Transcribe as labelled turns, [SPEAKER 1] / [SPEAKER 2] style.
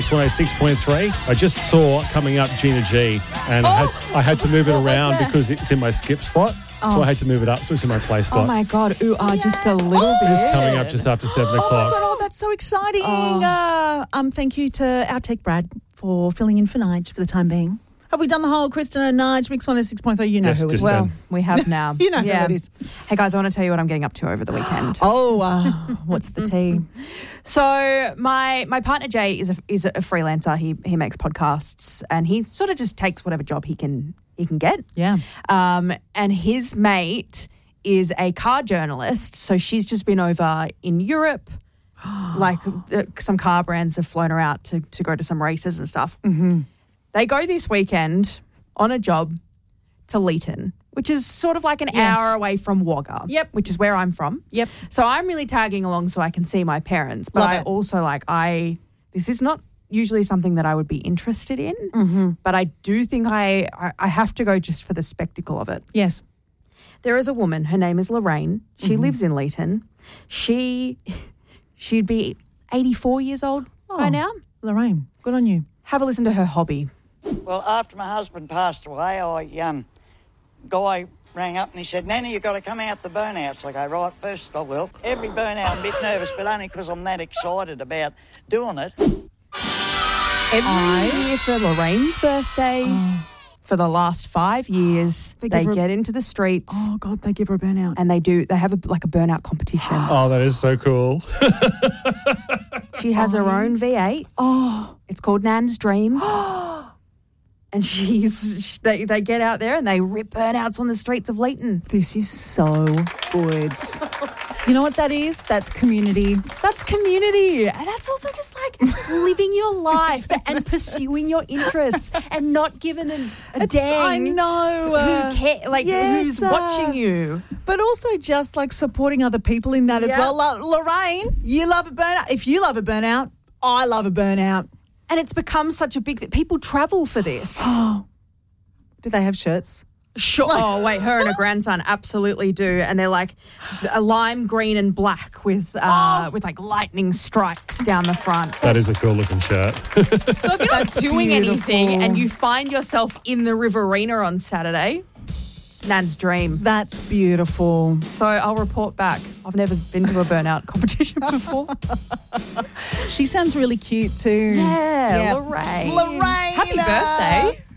[SPEAKER 1] 106.3. I just saw coming up Gina G, and I had to move it around because it's in my skip spot. So I had to move it up so it's in my play spot.
[SPEAKER 2] Oh, my God. Just a little bit.
[SPEAKER 1] It's coming up just after 7 o'clock.
[SPEAKER 3] Oh, my God. Oh, that's so exciting. Thank you to our tech Brad for filling in for Nige for the time being. Have we done the whole Kristen and Nige Mix 106.3? You know
[SPEAKER 1] Yes,
[SPEAKER 3] who it is.
[SPEAKER 2] Well, we have now.
[SPEAKER 3] You know who it is.
[SPEAKER 2] Hey, guys, I want to tell you what I'm getting up to over the weekend.
[SPEAKER 3] What's the tea?
[SPEAKER 2] So my partner Jay is a freelancer. He makes podcasts, and he sort of just takes whatever job he can get.
[SPEAKER 3] Yeah.
[SPEAKER 2] And his mate is a car journalist, so she's just been over in Europe. Like some car brands have flown her out to go to some races and stuff.
[SPEAKER 3] Mm-hmm.
[SPEAKER 2] They go this weekend on a job to Leeton, which is sort of like an hour away from Wagga, which is where I'm from.
[SPEAKER 3] Yep.
[SPEAKER 2] So I'm really tagging along so I can see my parents. But I also this is not usually something that I would be interested in, but I do think I have to go just for the spectacle of it.
[SPEAKER 3] Yes.
[SPEAKER 2] There is a woman, her name is Lorraine. She lives in Leeton. She'd be 84 years old by now.
[SPEAKER 3] Lorraine, good on you.
[SPEAKER 2] Have a listen to her hobby.
[SPEAKER 4] Well, after my husband passed away, guy rang up and he said, Nanny, you've got to come out the burnouts. I go, right, first I will. Every burnout I'm a bit nervous, but only because I'm that excited about doing it.
[SPEAKER 2] Every year for Lorraine's birthday, for the last 5 years, they get into the streets.
[SPEAKER 3] Oh, God, they give her a burnout.
[SPEAKER 2] And they have a burnout competition.
[SPEAKER 1] Oh, that is so cool.
[SPEAKER 2] She has her own V8.
[SPEAKER 3] Oh.
[SPEAKER 2] It's called Nan's Dream. And they get out there and they rip burnouts on the streets of Leeton.
[SPEAKER 3] This is so good. You know what that is? That's community.
[SPEAKER 2] That's community. And that's also just like living your life and pursuing your interests and not giving a dang.
[SPEAKER 3] I know.
[SPEAKER 2] Who's watching you.
[SPEAKER 3] But also just like supporting other people in that as well. Lorraine, you love a burnout. If you love a burnout, I love a burnout.
[SPEAKER 2] And it's become such a big thing. People travel for this.
[SPEAKER 3] Oh. Do they have shirts?
[SPEAKER 2] Sure. Oh, wait, her and her grandson absolutely do. And they're like a lime green and black with like lightning strikes down the front.
[SPEAKER 1] That is a cool looking shirt.
[SPEAKER 2] So if you're not doing anything and you find yourself in the Riverina on Saturday, Nan's Dream.
[SPEAKER 3] That's beautiful.
[SPEAKER 2] So I'll report back. I've never been to a burnout competition before.
[SPEAKER 3] She sounds really cute too.
[SPEAKER 2] Yeah. Lorraine.
[SPEAKER 3] Lorraine.
[SPEAKER 2] Happy birthday.